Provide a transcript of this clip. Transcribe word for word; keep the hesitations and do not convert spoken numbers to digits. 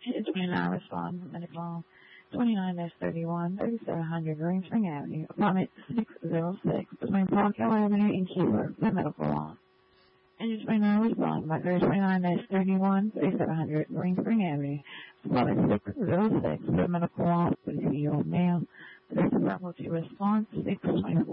It's twenty-nine respond medical twenty-nine thirty-one, thirty-seven hundred Green Spring Avenue, apartment six oh six, between Park Hill Avenue and Keyword, the medical law. Engine twenty-nine respond by twenty-nine thirty-one, thirty-seven hundred Green Spring Avenue, apartment six oh six, the medical law, with your mail. There's a level to response six twenty-four.